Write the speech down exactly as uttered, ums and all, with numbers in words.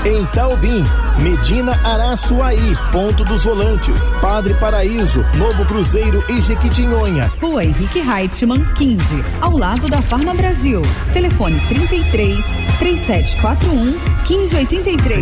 Em Taubim, Medina Araçuaí, Ponto dos Volantes, Padre Paraíso, Novo Cruzeiro e Jequitinhonha. Rua Henrique Reichmann, quinze, ao lado da Farma Brasil. Telefone trinta e três, três sete quatro um, quinze oitenta e três.